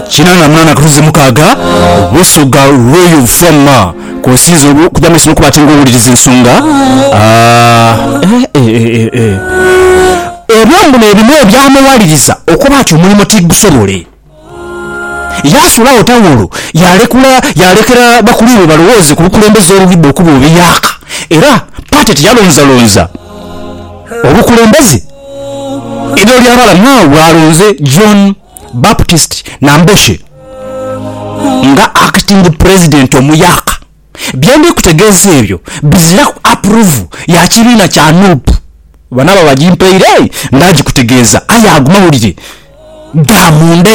kinana mwana kruzi mukaga busuga royal former kosizo kujama sino kubatinga owuliriza ensonga ebyombo n'ebimu ebyamuwaliriza okuba ati omulimu tigusobole yasula otawolo yalekera bakuliwe balowooze ku bukulembeze olugidde okuba obiyaka era pate teyalonzalonza obukulembeze eryo ly'abalamu bwalonze John Baptist Nambeshe nga acting president omuyaka byandi kutegeeza ebyo bizira approve ya kibiina kya NUP banaba bagimpeire ndaji kutegeeza aya agumawulire gamunda